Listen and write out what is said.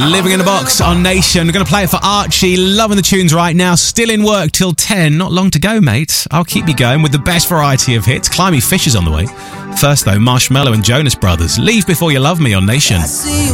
Living in a Box on Nation. We're going to play it for Archie. Loving the tunes right now. Still in work till 10. Not long to go, mate. I'll keep you going with the best variety of hits. Climby Fisher's on the way. First, though, Marshmello and Jonas Brothers. Leave Before You Love Me on Nation.